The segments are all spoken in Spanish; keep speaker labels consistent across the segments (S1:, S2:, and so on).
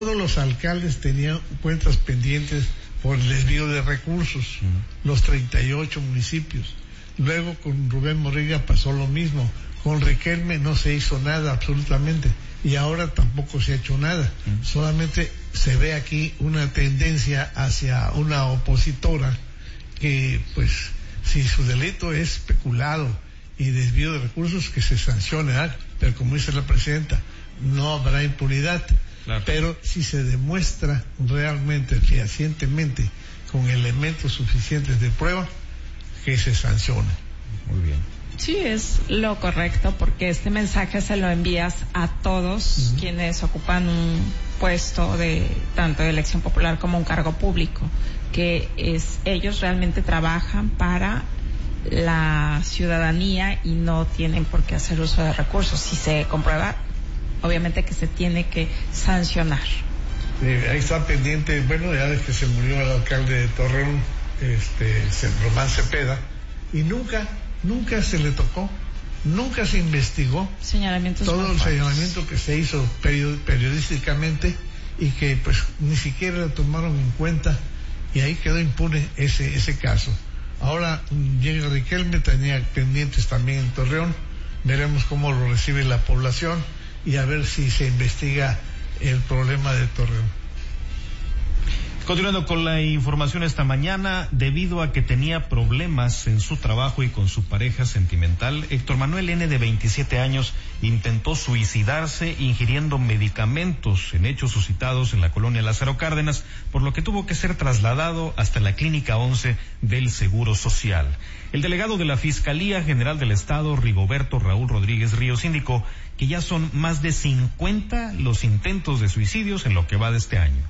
S1: Todos los alcaldes tenían cuentas pendientes por el desvío de recursos, los 38 municipios. Luego con Rubén Moreira pasó lo mismo. Con Riquelme no se hizo nada absolutamente y ahora tampoco se ha hecho nada. Solamente se ve aquí una tendencia hacia una opositora que, pues, si su delito es peculado y desvío de recursos, que se sancione, pero como dice la presidenta, no habrá impunidad. Claro. Pero si se demuestra realmente, fehacientemente, con elementos suficientes de prueba, que se sancione.
S2: Muy bien.
S3: Sí, es lo correcto, porque este mensaje se lo envías a todos quienes ocupan un puesto de tanto de elección popular como un cargo público, que ellos realmente trabajan para la ciudadanía y no tienen por qué hacer uso de recursos. Si se comprueba, obviamente que se tiene que sancionar.
S1: Ahí está pendiente, bueno, ya desde que se murió el alcalde de Torreón, Román Cepeda, y nunca se le tocó, nunca se investigó todo el señalamiento que se hizo periodísticamente y que pues ni siquiera lo tomaron en cuenta, y ahí quedó impune ese caso. Ahora llega Riquelme, tenía pendientes también en Torreón, veremos cómo lo recibe la población y a ver si se investiga el problema de Torreón.
S2: Continuando con la información esta mañana, debido a que tenía problemas en su trabajo y con su pareja sentimental, Héctor Manuel N., de 27 años, intentó suicidarse ingiriendo medicamentos en hechos suscitados en la colonia Lázaro Cárdenas, por lo que tuvo que ser trasladado hasta la Clínica 11 del Seguro Social. El delegado de la Fiscalía General del Estado, Rigoberto Raúl Rodríguez Ríos, indicó que ya son más de 50 los intentos de suicidios en lo que va de este año.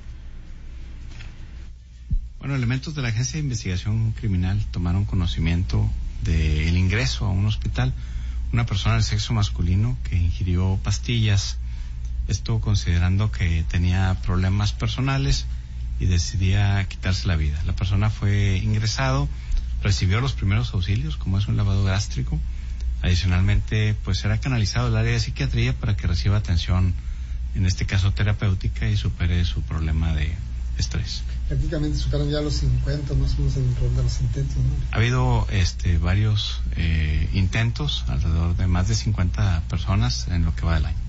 S4: Bueno, elementos de la Agencia de Investigación Criminal tomaron conocimiento del ingreso a un hospital, una persona del sexo masculino que ingirió pastillas, esto considerando que tenía problemas personales y decidía quitarse la vida. La persona fue ingresado, recibió los primeros auxilios, como es un lavado gástrico. Adicionalmente, pues será canalizado al área de psiquiatría para que reciba atención, en este caso terapéutica, y supere su problema de estrés.
S5: Prácticamente superan ya los 50, más o menos, en ronda los intentos, ¿no?
S4: Ha habido varios intentos, alrededor de más de 50 personas en lo que va del año.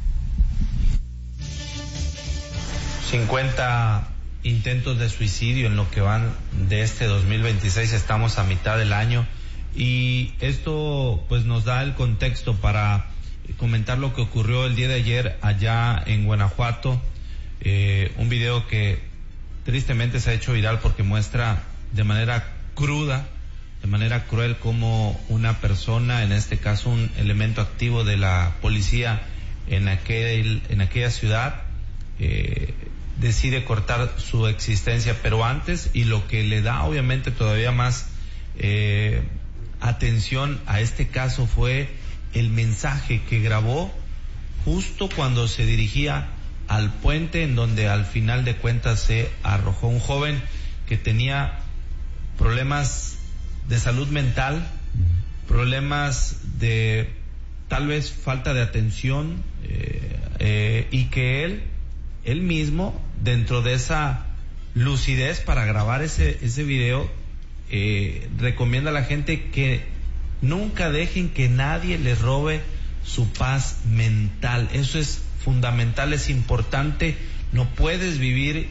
S6: 50 intentos de suicidio en lo que van de este 2026, estamos a mitad del año, y esto pues nos da el contexto para comentar lo que ocurrió el día de ayer allá en Guanajuato, un video que tristemente se ha hecho viral porque muestra de manera cruda, de manera cruel, cómo una persona, en este caso un elemento activo de la policía en aquella ciudad, decide cortar su existencia. Pero antes, y lo que le da obviamente todavía más atención a este caso, fue el mensaje que grabó justo cuando se dirigía al puente, en donde al final de cuentas se arrojó un joven que tenía problemas de salud mental, problemas de tal vez falta de atención, y que él mismo, dentro de esa lucidez para grabar ese video, recomienda a la gente que nunca dejen que nadie les robe su paz mental. Eso es fundamental, es importante. No puedes vivir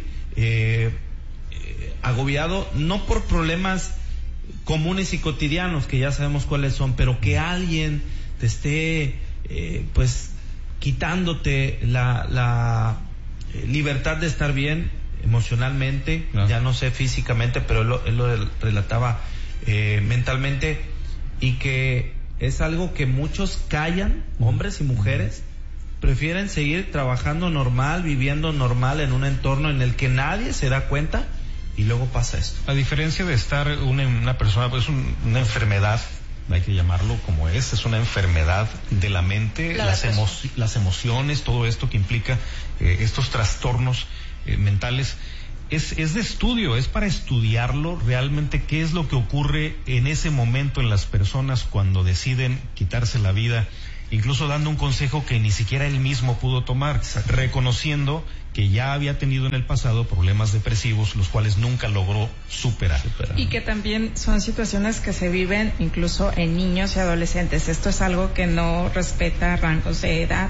S6: agobiado, no por problemas comunes y cotidianos, que ya sabemos cuáles son, pero que alguien te esté pues quitándote la libertad de estar bien emocionalmente, claro. Ya no sé físicamente, pero él lo relataba mentalmente, y que es algo que muchos callan, hombres y mujeres, prefieren seguir trabajando normal, viviendo normal en un entorno en el que nadie se da cuenta, y luego pasa esto.
S2: A diferencia de estar una persona, pues una enfermedad, hay que llamarlo como es una enfermedad de la mente, las emociones, todo esto que implica estos trastornos mentales, es de estudio, es para estudiarlo realmente, qué es lo que ocurre en ese momento en las personas cuando deciden quitarse la vida. incluso dando un consejo que ni siquiera él mismo pudo tomar, reconociendo que ya había tenido en el pasado problemas depresivos, los cuales nunca logró superar.
S3: Y que también son situaciones que se viven incluso en niños y adolescentes. Esto es algo que no respeta rangos de edad.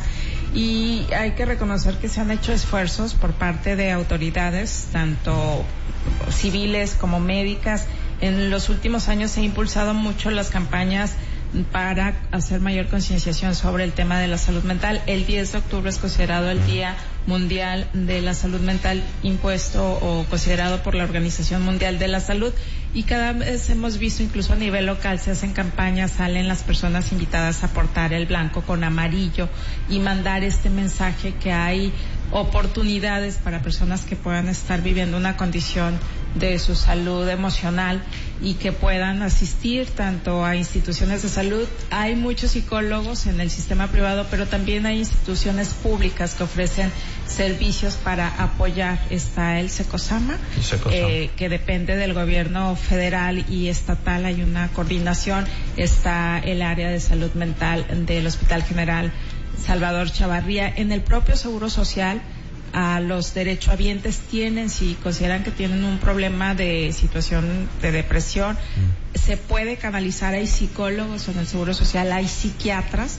S3: Y hay que reconocer que se han hecho esfuerzos por parte de autoridades, tanto civiles como médicas. En los últimos años se ha impulsado mucho las campañas para hacer mayor concienciación sobre el tema de la salud mental. El 10 de octubre es considerado el Día Mundial de la Salud Mental, impuesto o considerado por la Organización Mundial de la Salud, y cada vez hemos visto, incluso a nivel local, se hacen campañas, salen las personas invitadas a portar el blanco con amarillo y mandar este mensaje que hay oportunidades para personas que puedan estar viviendo una condición de su salud emocional y que puedan asistir tanto a instituciones de salud. Hay muchos psicólogos en el sistema privado, pero también hay instituciones públicas que ofrecen servicios para apoyar. Está el SECOSAMA, que depende del gobierno federal y estatal, hay una coordinación. Está el área de salud mental del Hospital General Salvador Chavarría. En el propio Seguro Social, a los derechohabientes tienen, si consideran que tienen un problema de situación de depresión, se puede canalizar. Hay psicólogos en el Seguro Social, hay psiquiatras.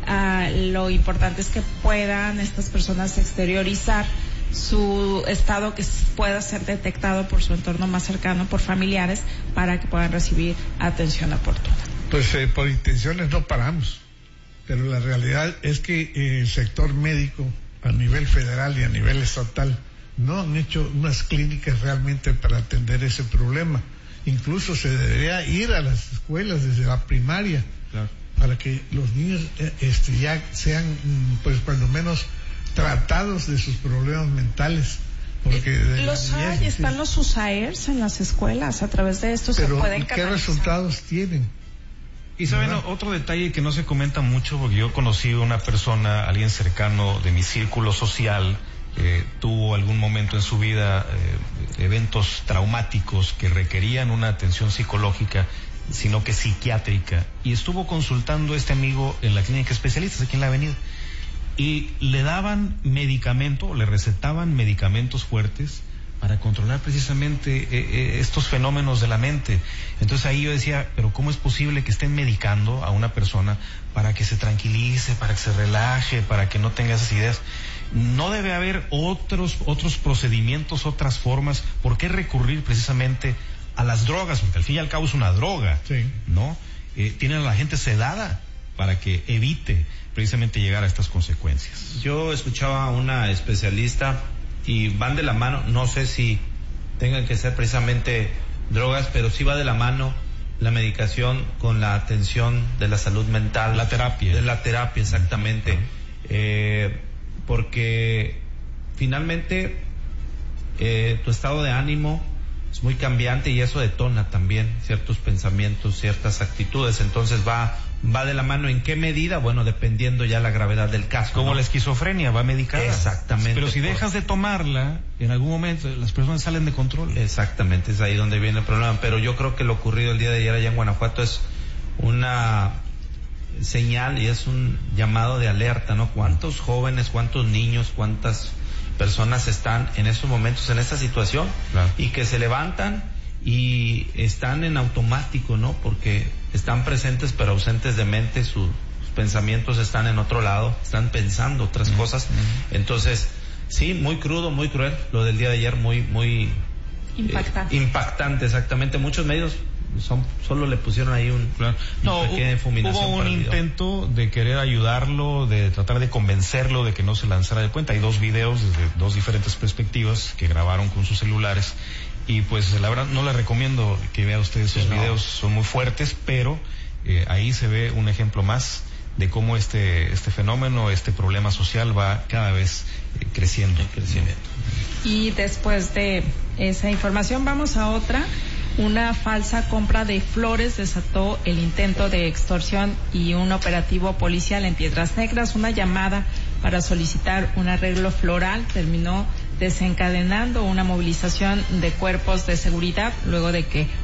S3: Lo importante es que puedan estas personas exteriorizar su estado, que pueda ser detectado por su entorno más cercano, por familiares, para que puedan recibir atención oportuna.
S1: Pues por intenciones no paramos, pero la realidad es que el sector médico a nivel federal y a nivel estatal no han hecho unas clínicas realmente para atender ese problema. Incluso se debería ir a las escuelas desde la primaria, claro, para que los niños ya sean, pues cuando menos, tratados de sus problemas mentales. Porque
S3: están los USAERs en las escuelas, a través de esto se pueden canalizar.
S1: ¿Qué resultados tienen?
S2: Y saben, otro detalle que no se comenta mucho, porque yo conocí a una persona, alguien cercano de mi círculo social, tuvo algún momento en su vida eventos traumáticos que requerían una atención psicológica, sino que psiquiátrica, y estuvo consultando a este amigo en la clínica especialistas aquí en la avenida, y le daban medicamento, le recetaban medicamentos fuertes para controlar precisamente estos fenómenos de la mente. Entonces ahí yo decía, pero ¿cómo es posible que estén medicando a una persona para que se tranquilice, para que se relaje, para que no tenga esas ideas? No debe haber otros procedimientos, otras formas. ¿Por qué recurrir precisamente a las drogas? Porque al fin y al cabo es una droga, sí, ¿no? Tienen a la gente sedada para que evite precisamente llegar a estas consecuencias.
S6: Yo escuchaba a una especialista y van de la mano, no sé si tengan que ser precisamente drogas, pero sí va de la mano la medicación con la atención de la salud mental.
S2: La terapia.
S6: De la terapia, exactamente. Porque finalmente tu estado de ánimo es muy cambiante y eso detona también ciertos pensamientos, ciertas actitudes. Entonces va de la mano. ¿En qué medida? Bueno, dependiendo ya la gravedad del caso.
S2: Como, ¿no?, la esquizofrenia va medicada.
S6: Exactamente.
S2: Pero si dejas de tomarla, en algún momento las personas salen de control.
S6: Exactamente, es ahí donde viene el problema. Pero yo creo que lo ocurrido el día de ayer allá en Guanajuato es una señal y es un llamado de alerta, ¿no? ¿Cuántos jóvenes, cuántos niños, cuántas personas están en estos momentos en esta situación? Claro. Y que se levantan y están en automático, ¿no? Porque están presentes pero ausentes de mente, sus pensamientos están en otro lado, están pensando otras cosas. Entonces, sí, muy crudo, muy cruel lo del día de ayer, muy impactante, exactamente. Muchos medios solo le pusieron ahí
S2: hubo un intento de querer ayudarlo, de tratar de convencerlo de que no se lanzara de cuenta. Hay 2 videos desde 2 diferentes perspectivas que grabaron con sus celulares. Y pues la verdad no le recomiendo que vea usted esos videos, son muy fuertes, pero ahí se ve un ejemplo más de cómo este fenómeno, este problema social va cada vez creciendo.
S3: Y después de esa información vamos a otra. Una falsa compra de flores desató el intento de extorsión y un operativo policial en Piedras Negras. Una llamada para solicitar un arreglo floral terminó desencadenando una movilización de cuerpos de seguridad luego de que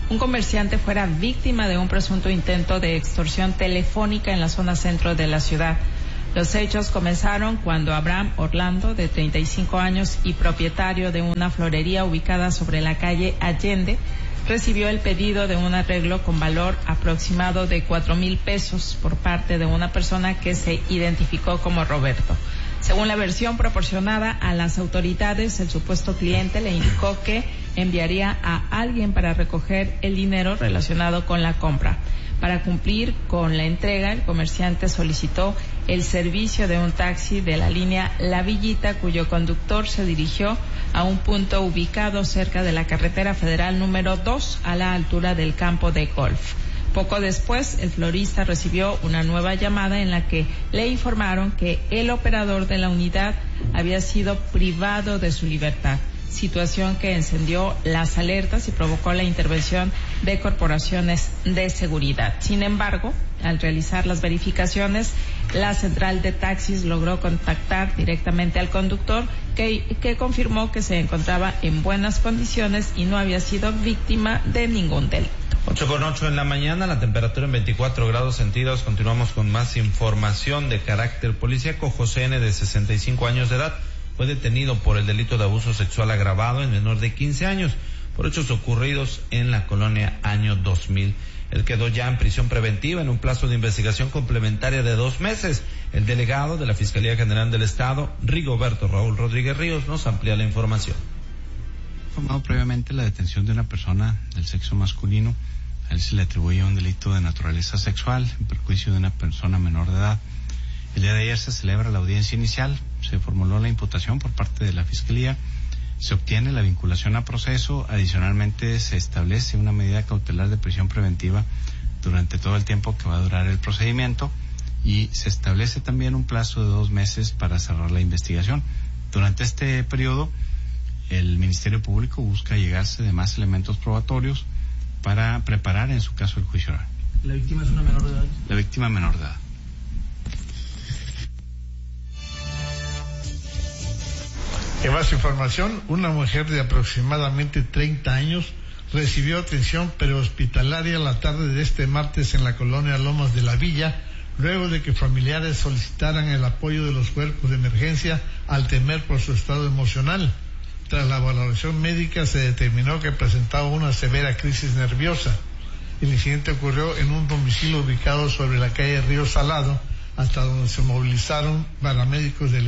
S3: un comerciante fuera víctima de un presunto intento de extorsión telefónica en la zona centro de la ciudad. Los hechos comenzaron cuando Abraham Orlando, de 35 años y propietario de una florería ubicada sobre la calle Allende, recibió el pedido de un arreglo con valor aproximado de 4,000 pesos por parte de una persona que se identificó como Roberto. Según la versión proporcionada a las autoridades, el supuesto cliente le indicó que enviaría a alguien para recoger el dinero relacionado con la compra. Para cumplir con la entrega, el comerciante solicitó el servicio de un taxi de la línea La Villita, cuyo conductor se dirigió a un punto ubicado cerca de la carretera federal número 2, a la altura del campo de golf. Poco después, el florista recibió una nueva llamada en la que le informaron que el operador de la unidad había sido privado de su libertad, situación que encendió las alertas y provocó la intervención de corporaciones de seguridad. Sin embargo, al realizar las verificaciones, la central de taxis logró contactar directamente al conductor, que confirmó que se encontraba en buenas condiciones y no había sido víctima de ningún delito.
S6: 8:08 en la mañana, la temperatura en 24 grados centígrados. Continuamos con más información de carácter policíaco. José N., de 65 años de edad, fue detenido por el delito de abuso sexual agravado en menor de 15 años por hechos ocurridos en la colonia Año 2000. Él quedó ya en prisión preventiva en un plazo de investigación complementaria de 2 meses. El delegado de la Fiscalía General del Estado, Rigoberto Raúl Rodríguez Ríos, nos amplía la información.
S4: Informado previamente la detención de una persona del sexo masculino. A él se le atribuye un delito de naturaleza sexual en perjuicio de una persona menor de edad. El día de ayer se celebra la audiencia inicial, se formuló la imputación por parte de la Fiscalía, se obtiene la vinculación a proceso, adicionalmente se establece una medida cautelar de prisión preventiva durante todo el tiempo que va a durar el procedimiento y se establece también un plazo de 2 meses para cerrar la investigación. Durante este periodo, el Ministerio Público busca llegarse de más elementos probatorios para preparar en su caso el juicio oral.
S7: ¿La víctima es una menor de edad?
S4: La víctima menor de edad.
S1: En más información, una mujer de aproximadamente 30 años recibió atención prehospitalaria la tarde de este martes en la colonia Lomas de la Villa, luego de que familiares solicitaran el apoyo de los cuerpos de emergencia al temer por su estado emocional. Tras la valoración médica se determinó que presentaba una severa crisis nerviosa. El incidente ocurrió en un domicilio ubicado sobre la calle Río Salado, hasta donde se movilizaron paramédicos del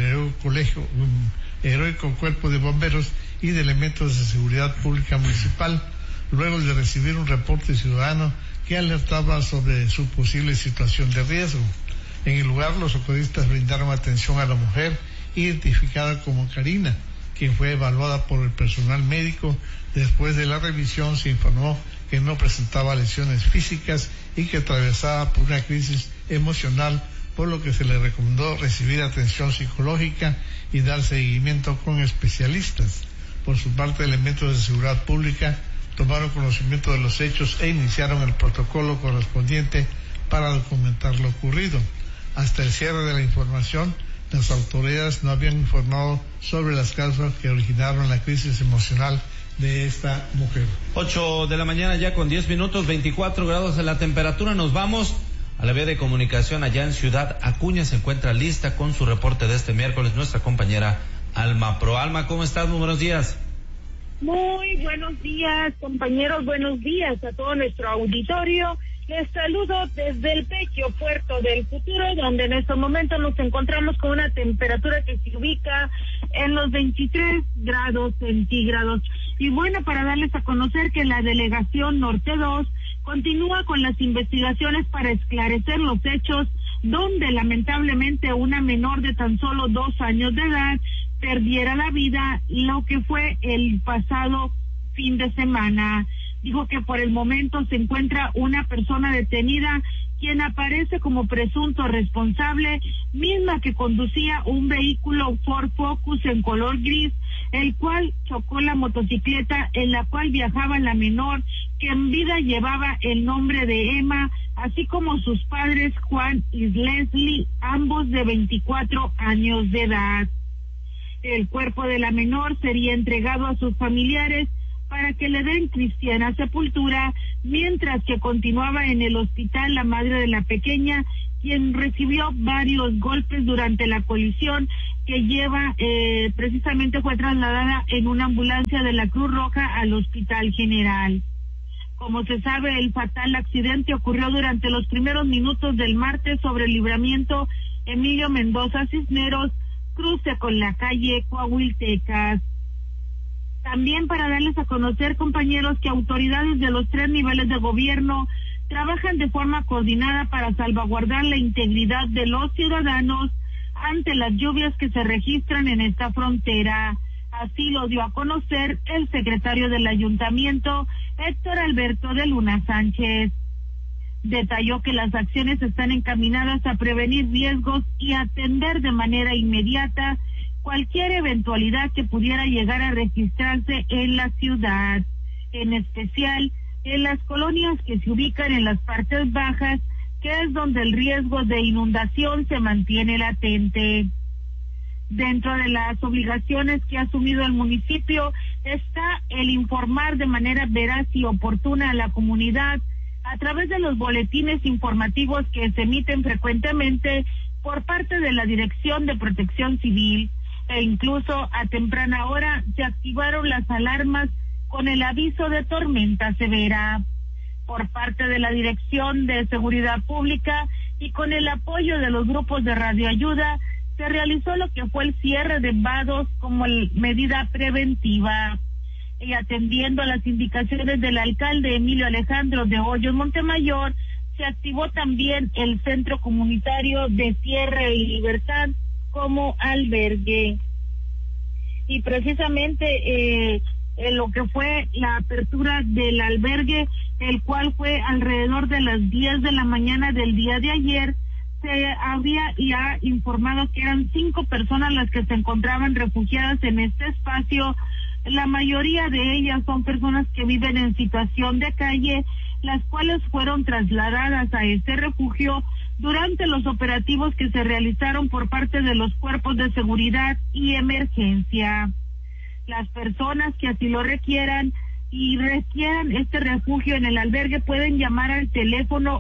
S1: heroico cuerpo de bomberos y de elementos de seguridad pública municipal, luego de recibir un reporte ciudadano que alertaba sobre su posible situación de riesgo. En el lugar, los socorristas brindaron atención a la mujer, identificada como Karina, quien fue evaluada por el personal médico. Después de la revisión se informó que no presentaba lesiones físicas y que atravesaba por una crisis emocional, por lo que se le recomendó recibir atención psicológica y dar seguimiento con especialistas. Por su parte, elementos de seguridad pública tomaron conocimiento de los hechos e iniciaron el protocolo correspondiente para documentar lo ocurrido. Hasta el cierre de la información, las autoridades no habían informado sobre las causas que originaron la crisis emocional de esta mujer.
S6: 8 de la mañana ya con 10 minutos, 24 grados de la temperatura. Nos vamos a la vía de comunicación allá en Ciudad Acuña. Se encuentra lista con su reporte de este miércoles nuestra compañera Alma Pro. Alma, ¿cómo estás? Muy buenos días.
S8: Muy buenos días, compañeros. Buenos días a todo nuestro auditorio. Les saludo desde el Pequio Puerto del Futuro, donde en estos momentos nos encontramos con una temperatura que se ubica en los 23 grados centígrados. Y bueno, para darles a conocer que la Delegación Norte 2 continúa con las investigaciones para esclarecer los hechos donde lamentablemente una menor de tan solo 2 años de edad perdiera la vida, lo que fue el pasado fin de semana. Dijo que por el momento se encuentra una persona detenida, quien aparece como presunto responsable, misma que conducía un vehículo Ford Focus en color gris, el cual chocó la motocicleta en la cual viajaba la menor, que en vida llevaba el nombre de Emma, así como sus padres Juan y Leslie, ambos de 24 años de edad. El cuerpo de la menor sería entregado a sus familiares para que le den cristiana sepultura, mientras que continuaba en el hospital la madre de la pequeña, quien recibió varios golpes durante la colisión que precisamente fue trasladada en una ambulancia de la Cruz Roja al Hospital General. Como se sabe, el fatal accidente ocurrió durante los primeros minutos del martes sobre el libramiento Emilio Mendoza Cisneros, cruce con la calle Coahuiltecas. También para darles a conocer, compañeros, que autoridades de los 3 niveles de gobierno trabajan de forma coordinada para salvaguardar la integridad de los ciudadanos ante las lluvias que se registran en esta frontera. Así lo dio a conocer el secretario del ayuntamiento, Héctor Alberto de Luna Sánchez. Detalló que las acciones están encaminadas a prevenir riesgos y atender de manera inmediata cualquier eventualidad que pudiera llegar a registrarse en la ciudad, en especial en las colonias que se ubican en las partes bajas, que es donde el riesgo de inundación se mantiene latente. Dentro de las obligaciones que ha asumido el municipio está el informar de manera veraz y oportuna a la comunidad a través de los boletines informativos que se emiten frecuentemente por parte de la Dirección de Protección Civil, e incluso a temprana hora se activaron las alarmas con el aviso de tormenta severa. Por parte de la Dirección de Seguridad Pública y con el apoyo de los grupos de radioayuda, se realizó lo que fue el cierre de vados como medida preventiva. Y atendiendo a las indicaciones del alcalde Emilio Alejandro de Hoyos Montemayor, se activó también el Centro Comunitario de Tierra y Libertad como albergue. Y precisamente lo que fue la apertura del albergue, el cual fue alrededor de las 10 de la mañana del día de ayer, se había ya informado que eran 5 personas las que se encontraban refugiadas en este espacio. La mayoría de ellas son personas que viven en situación de calle, las cuales fueron trasladadas a este refugio durante los operativos que se realizaron por parte de los cuerpos de seguridad y emergencia. Las personas que así lo requieran y requieran este refugio en el albergue pueden llamar al teléfono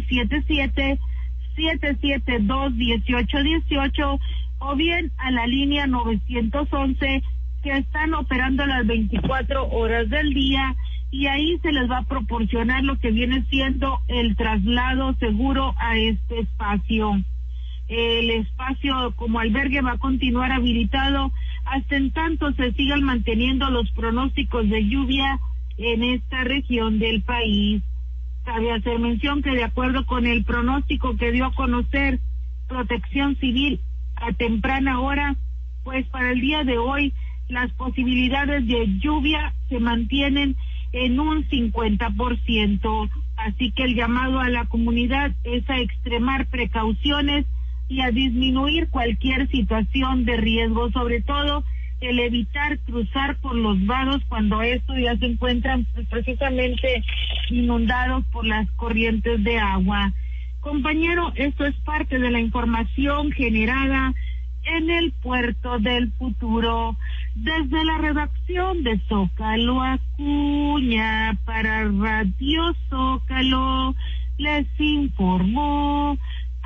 S8: 877-772-1818 o bien a la línea 911, que están operando las 24 horas del día, y ahí se les va a proporcionar lo que viene siendo el traslado seguro a este espacio. El espacio como albergue va a continuar habilitado hasta en tanto se sigan manteniendo los pronósticos de lluvia en esta región del país. Cabe hacer mención que de acuerdo con el pronóstico que dio a conocer Protección Civil a temprana hora, pues para el día de hoy las posibilidades de lluvia se mantienen en un 50%, así que el llamado a la comunidad es a extremar precauciones y a disminuir cualquier situación de riesgo, sobre todo el evitar cruzar por los vados cuando estos ya se encuentran precisamente inundados por las corrientes de agua. Compañero, esto es parte de la información generada en el Puerto del Futuro. Desde la redacción de Zócalo Acuña para Radio Zócalo, les informó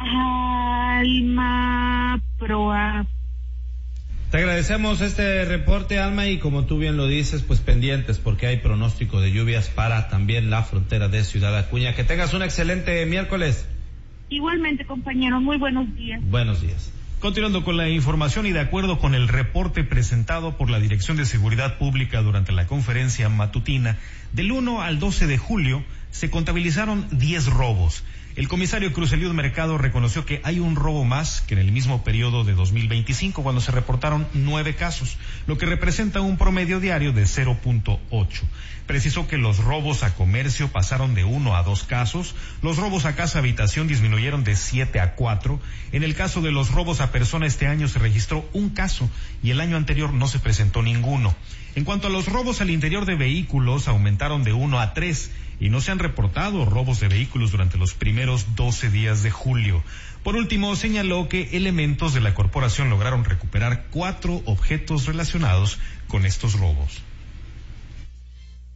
S8: Alma Proa.
S6: Te agradecemos este reporte, Alma, y como tú bien lo dices, pues pendientes porque hay pronóstico de lluvias para también la frontera de Ciudad Acuña. Que tengas un excelente miércoles.
S8: Igualmente, compañero, muy buenos días.
S6: Buenos días.
S2: Continuando con la información y de acuerdo con el reporte presentado por la Dirección de Seguridad Pública durante la conferencia matutina, del 1 al 12 de julio se contabilizaron 10 robos. El comisario Cruz Eliud Mercado reconoció que hay un robo más que en el mismo periodo de 2025, cuando se reportaron 9 casos, lo que representa un promedio diario de 0.8. Precisó que los robos a comercio pasaron de 1 a 2 casos, los robos a casa habitación disminuyeron de 7 a 4. En el caso de los robos a persona, este año se registró un caso y el año anterior no se presentó ninguno. En cuanto a los robos al interior de vehículos, aumentaron de 1 a 3 y no se han reportado robos de vehículos durante los primeros 12 días de julio. Por último, señaló que elementos de la corporación lograron recuperar 4 objetos relacionados con estos robos.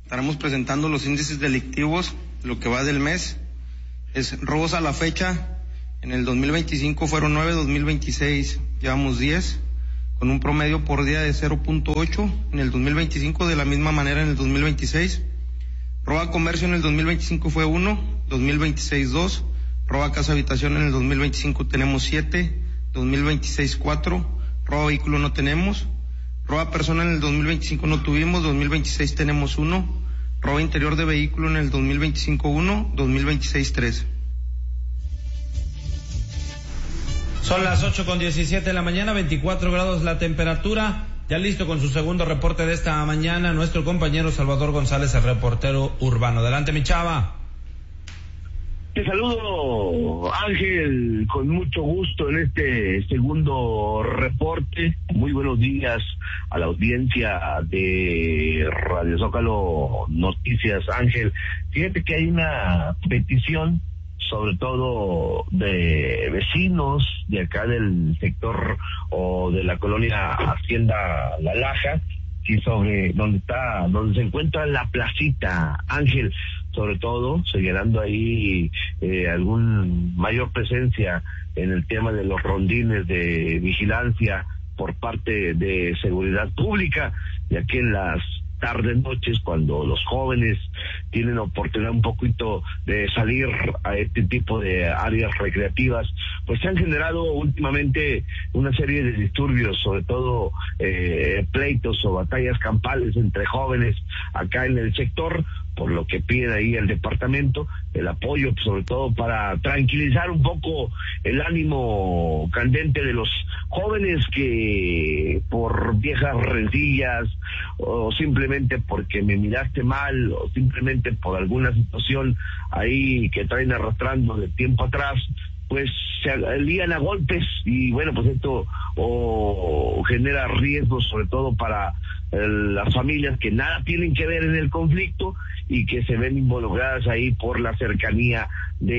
S9: estaremos presentando los índices delictivos, lo que va del mes. Es robos a la fecha, en el 2025 fueron 9, 2026 llevamos 10, con un promedio por día de 0.8, en el 2025 de la misma manera en el 2026. Robo a comercio en el 2025 fue 1, 2026 2, robo a casa habitación en el 2025 tenemos 7, 2026 4, robo a vehículo no tenemos, robo a persona en el 2025 no tuvimos, 2026 tenemos 1, robo interior de vehículo en el 2025 1, 2026 3.
S6: Son las 8:17 de la mañana, 24 grados la temperatura. Ya listo con su segundo reporte de esta mañana, nuestro compañero Salvador González, el reportero urbano. Adelante, mi chava.
S10: Te saludo, Ángel, con mucho gusto en este segundo reporte. Muy buenos días a la audiencia de Radio Zócalo Noticias, Ángel. Fíjate que hay una petición, sobre todo de vecinos de acá del sector o de la colonia Hacienda La Laja, y sobre donde se encuentra la placita, Ángel, sobre todo señalando ahí algún mayor presencia en el tema de los rondines de vigilancia por parte de seguridad pública, ya que en las tardes, noches, cuando los jóvenes tienen oportunidad un poquito de salir a este tipo de áreas recreativas, pues se han generado últimamente una serie de disturbios, sobre todo pleitos o batallas campales entre jóvenes acá en el sector, por lo que pide ahí el departamento el apoyo, sobre todo para tranquilizar un poco el ánimo candente de los jóvenes que por viejas rencillas o simplemente porque me miraste mal o simplemente por alguna situación ahí que traen arrastrando de tiempo atrás, pues se lían a golpes y bueno, pues esto genera riesgos sobre todo para las familias que nada tienen que ver en el conflicto y que se ven involucradas ahí por la cercanía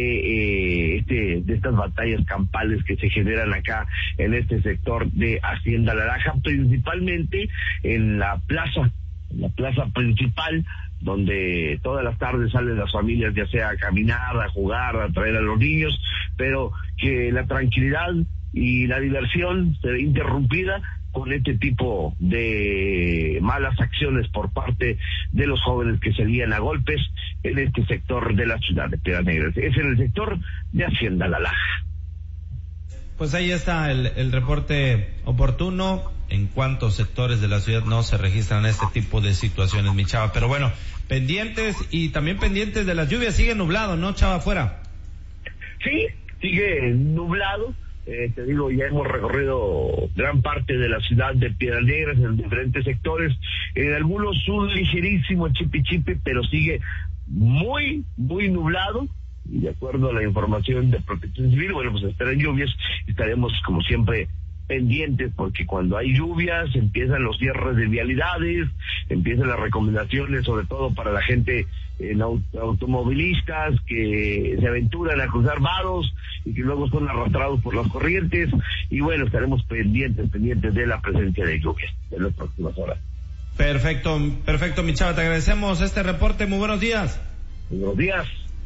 S10: de estas batallas campales que se generan acá en este sector de Hacienda La Laja, principalmente en la plaza principal, donde todas las tardes salen las familias, ya sea a caminar, a jugar, a traer a los niños, pero que la tranquilidad y la diversión se ve interrumpida con este tipo de malas acciones por parte de los jóvenes que se lían a golpes en este sector de la ciudad de Piedras Negras. Es en el sector de Hacienda La Laja.
S6: Pues ahí está el reporte oportuno. En cuántos sectores de la ciudad no se registran este tipo de situaciones, mi chava. Pero bueno, pendientes y también pendientes de las lluvias. Sigue nublado, ¿no, chava, afuera?
S10: Sí, sigue nublado. Te digo, ya hemos recorrido gran parte de la ciudad de Piedras Negras en diferentes sectores. En algunos un ligerísimo chipi, pero sigue muy, muy nublado. Y de acuerdo a la información de Protección Civil, bueno, pues esperan lluvias. Estaremos, como siempre, pendientes, porque cuando hay lluvias empiezan los cierres de vialidades, empiezan las recomendaciones, sobre todo para la gente automovilistas que se aventuran a cruzar vados y que luego son arrastrados por las corrientes. Y bueno, estaremos pendientes de la presencia de lluvias en las próximas horas.
S6: Perfecto, mi chava, te agradecemos este reporte. Muy buenos días.
S10: Muy buenos días.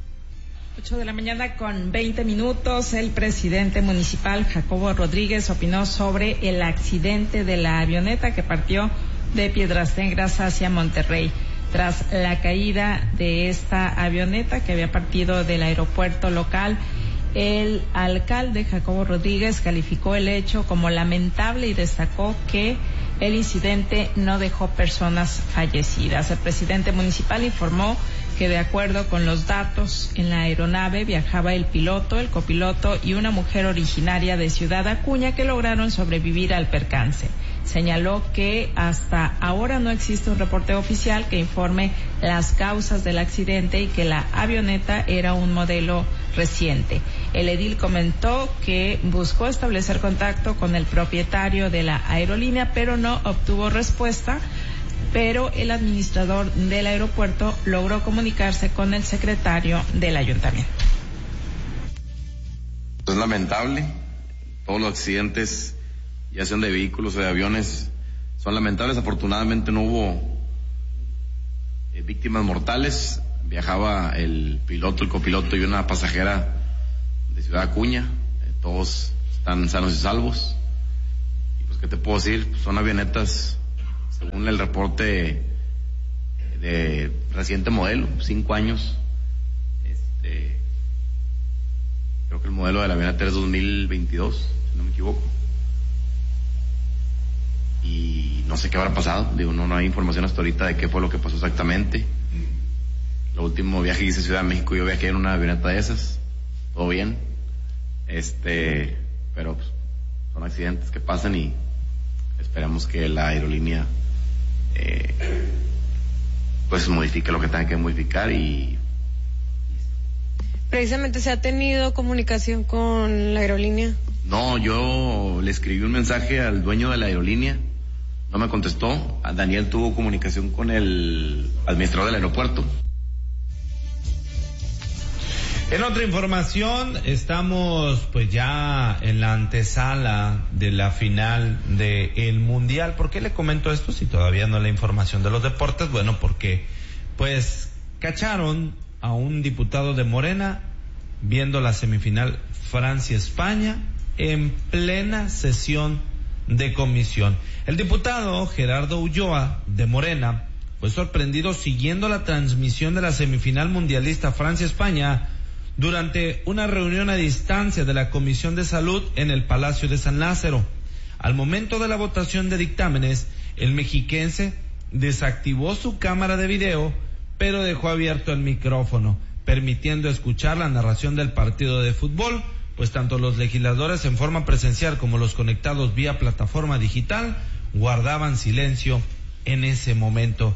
S3: 8 de la mañana con 20 minutos, el presidente municipal Jacobo Rodríguez opinó sobre el accidente de la avioneta que partió de Piedras Negras hacia Monterrey. Tras la caída de esta avioneta que había partido del aeropuerto local, el alcalde Jacobo Rodríguez calificó el hecho como lamentable y destacó que el incidente no dejó personas fallecidas. El presidente municipal informó que de acuerdo con los datos, en la aeronave viajaba el piloto, el copiloto y una mujer originaria de Ciudad Acuña que lograron sobrevivir al percance. Señaló que hasta ahora no existe un reporte oficial que informe las causas del accidente y que la avioneta era un modelo reciente. El edil comentó que buscó establecer contacto con el propietario de la aerolínea, pero no obtuvo respuesta. Pero el administrador del aeropuerto logró comunicarse con el secretario del ayuntamiento.
S11: Es lamentable, todos los accidentes, ya sean de vehículos o de aviones, son lamentables. Afortunadamente no hubo víctimas mortales. Viajaba el piloto, el copiloto y una pasajera de Ciudad Acuña. Todos están sanos y salvos. Y pues, ¿qué te puedo decir? Pues son avionetas, según el reporte de reciente modelo, 5 años. Creo que el modelo de la avioneta es 2022, si no me equivoco. Y no sé qué habrá pasado. Digo, no hay información hasta ahorita de qué fue lo que pasó exactamente. El último viaje que hice a Ciudad de México, yo viajé en una avioneta de esas. Todo bien. Pero pues, son accidentes que pasan y esperamos que la aerolínea pues modifique lo que tenga que modificar. Y
S12: precisamente, ¿se ha tenido comunicación con la aerolínea?
S11: No, yo le escribí un mensaje al dueño de la aerolínea, no me contestó. Daniel tuvo comunicación con el administrador del aeropuerto.
S6: En otra información, estamos pues ya en la antesala de la final del Mundial. ¿Por qué le comento esto si todavía no es la información de los deportes? Bueno, porque pues cacharon a un diputado de Morena viendo la semifinal Francia-España en plena sesión de comisión. El diputado Gerardo Ulloa de Morena fue sorprendido siguiendo la transmisión de la semifinal mundialista Francia-España durante una reunión a distancia de la Comisión de Salud en el Palacio de San Lázaro. Al momento de la votación de dictámenes, el mexiquense desactivó su cámara de video, pero dejó abierto el micrófono, permitiendo escuchar la narración del partido de fútbol, pues tanto los legisladores en forma presencial como los conectados vía plataforma digital guardaban silencio en ese momento.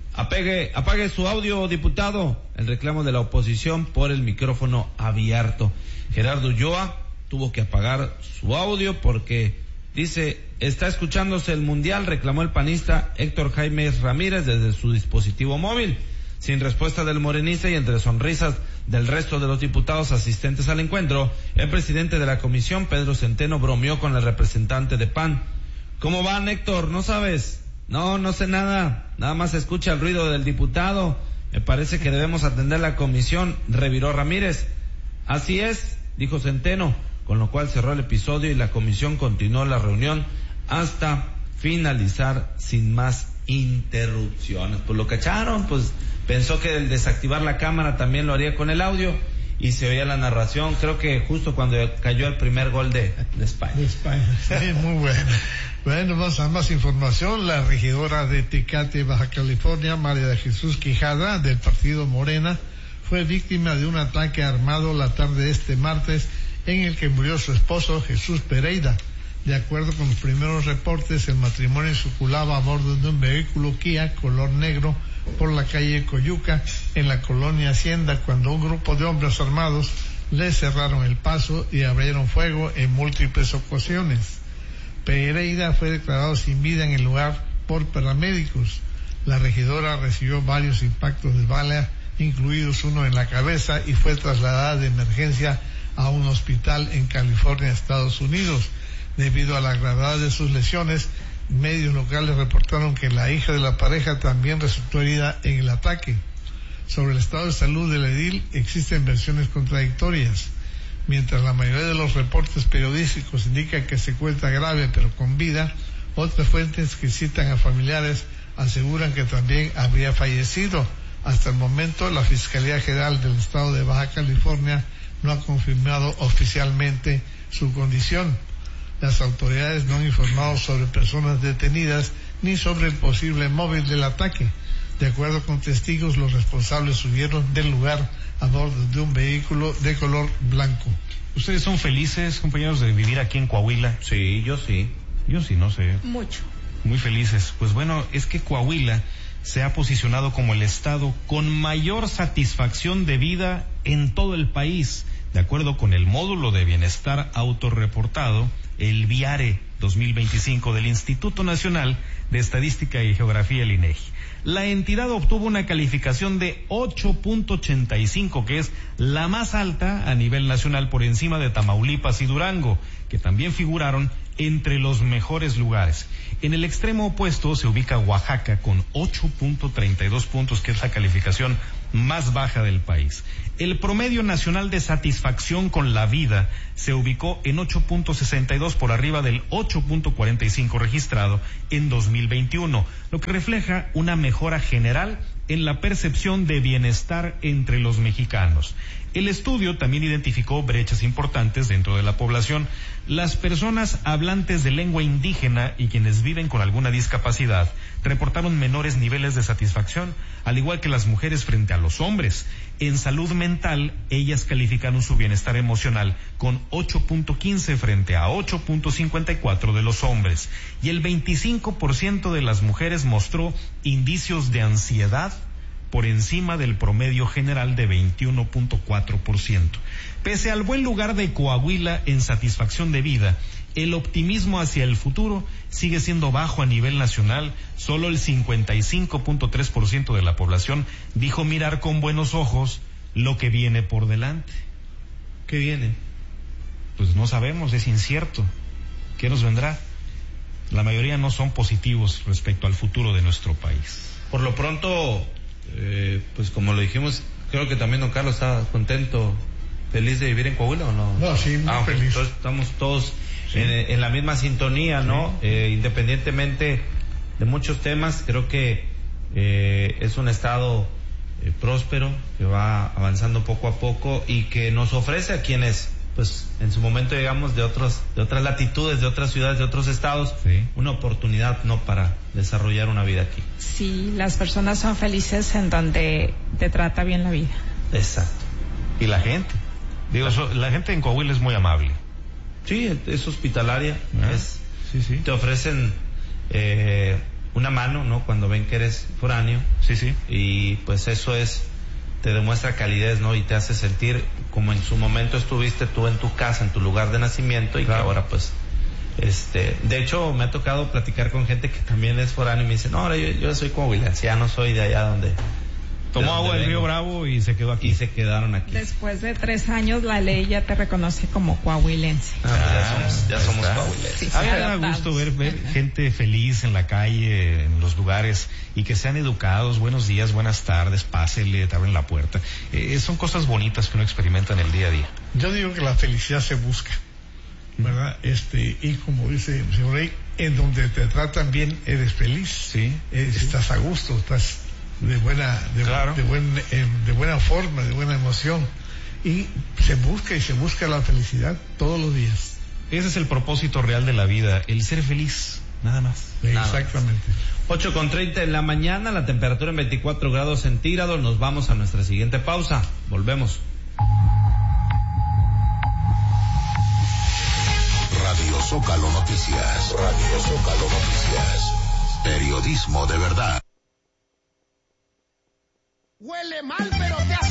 S6: Apague su audio, diputado. El reclamo de la oposición por el micrófono abierto. Gerardo Ulloa tuvo que apagar su audio porque dice, está escuchándose el Mundial, reclamó el panista Héctor Jaime Ramírez desde su dispositivo móvil. Sin respuesta del morenista y entre sonrisas del resto de los diputados asistentes al encuentro, el presidente de la comisión, Pedro Centeno, bromeó con el representante de PAN. ¿Cómo van, Héctor? ¿No sabes? No sé nada. Nada más se escucha el ruido del diputado. Me parece que debemos atender la comisión, reviró Ramírez. Así es, dijo Centeno, con lo cual cerró el episodio y la comisión continuó la reunión hasta finalizar sin más interrupciones. Pues lo cacharon, pues pensó que el desactivar la cámara también lo haría con el audio y se oía la narración, creo que justo cuando cayó el primer gol de España.
S1: De España, sí, muy bueno. Bueno, vamos a más información. La regidora de Tecate, Baja California, María de Jesús Quijada, del partido Morena, fue víctima de un ataque armado la tarde de este martes en el que murió su esposo Jesús Pereira. De acuerdo con los primeros reportes, el matrimonio circulaba a bordo de un vehículo Kia color negro por la calle Coyuca, en la colonia Hacienda, cuando un grupo de hombres armados le cerraron el paso y abrieron fuego en múltiples ocasiones. Pereira fue declarado sin vida en el lugar por paramédicos. La regidora recibió varios impactos de bala, incluidos uno en la cabeza, y fue trasladada de emergencia a un hospital en California, Estados Unidos. Debido a la gravedad de sus lesiones, medios locales reportaron que la hija de la pareja también resultó herida en el ataque. Sobre el estado de salud del edil existen versiones contradictorias. Mientras la mayoría de los reportes periodísticos indican que se encuentra grave pero con vida, otras fuentes que citan a familiares aseguran que también habría fallecido. Hasta el momento, la Fiscalía General del Estado de Baja California no ha confirmado oficialmente su condición. Las autoridades no han informado sobre personas detenidas ni sobre el posible móvil del ataque. De acuerdo con testigos, los responsables huyeron del lugar a bordo de un vehículo de color blanco.
S2: ¿Ustedes son felices, compañeros, de vivir aquí en Coahuila?
S6: Sí, yo sí.
S2: Yo sí, no sé.
S12: Mucho.
S2: Muy felices. Pues bueno, es que Coahuila se ha posicionado como el estado con mayor satisfacción de vida en todo el país, de acuerdo con el módulo de bienestar autorreportado, el VIARE 2025 del Instituto Nacional de Estadística y Geografía, el INEGI. La entidad obtuvo una calificación de 8.85, que es la más alta a nivel nacional, por encima de Tamaulipas y Durango, que también figuraron entre los mejores lugares. En el extremo opuesto se ubica Oaxaca con 8.32 puntos, que es la calificación más baja del país. El promedio nacional de satisfacción con la vida se ubicó en 8.62, por arriba del 8.45 registrado en 2021, lo que refleja una mejora general en la percepción de bienestar entre los mexicanos. El estudio también identificó brechas importantes dentro de la población. Las personas hablantes de lengua indígena y quienes viven con alguna discapacidad reportaron menores niveles de satisfacción, al igual que las mujeres frente a los hombres. En salud mental, ellas calificaron su bienestar emocional con 8.15 frente a 8.54 de los hombres. Y el 25% de las mujeres mostró indicios de ansiedad por encima del promedio general de 21.4%. Pese al buen lugar de Coahuila en satisfacción de vida, el optimismo hacia el futuro sigue siendo bajo a nivel nacional. Solo el 55.3% de la población dijo mirar con buenos ojos lo que viene por delante.
S6: ¿Qué viene?
S2: Pues no sabemos, es incierto. ¿Qué nos vendrá? La mayoría no son positivos respecto al futuro de nuestro país.
S6: Por lo pronto, pues como lo dijimos, creo que también don Carlos está contento, feliz de vivir en Coahuila, ¿o no?
S1: No, sí, muy feliz.
S6: Entonces estamos todos en la misma sintonía, ¿no? Sí. Independientemente de muchos temas, creo que es un estado próspero, que va avanzando poco a poco y que nos ofrece a quienes, pues en su momento llegamos de otras latitudes, de otras ciudades, de otros estados, una oportunidad, ¿no?, para desarrollar una vida aquí.
S3: Sí, las personas son felices en donde te trata bien la vida.
S6: Exacto.
S2: Y la gente, la gente en Coahuila es muy amable.
S6: Sí, es hospitalaria,
S2: sí.
S6: Te ofrecen una mano, ¿no?, cuando ven que eres foráneo.
S2: Sí. Y
S6: pues eso te demuestra calidez, ¿no? Y te hace sentir como en su momento estuviste tú en tu casa, en tu lugar de nacimiento, y claro, que ahora pues, de hecho me ha tocado platicar con gente que también es foráneo y me dice, no, ahora yo soy coahuilense, ya no soy de allá donde...
S2: Tomó agua del Río Bravo y se quedó aquí.
S6: Y se quedaron aquí.
S3: Después de 3 años la ley ya te reconoce como coahuilense.
S6: Ya somos coahuilenses.
S2: A mí me da gusto ver gente feliz en la calle, en los lugares, y que sean educados. Buenos días, buenas tardes, pásele, te abren la puerta. Son cosas bonitas que uno experimenta en el día a día.
S1: Yo digo que la felicidad se busca, ¿verdad? Y como dice el señor Rey, en donde te tratan bien eres feliz.
S2: Sí.
S1: Estás a gusto, estás de buena forma, de buena emoción, y se busca la felicidad todos los días.
S2: Ese es el propósito real de la vida, el ser feliz, nada más.
S1: Exactamente.
S6: 8:30 en la mañana, la temperatura en 24 grados centígrados. Nos vamos a nuestra siguiente pausa. Volvemos.
S13: Radio Zócalo Noticias. Periodismo de verdad.
S14: Huele mal, pero te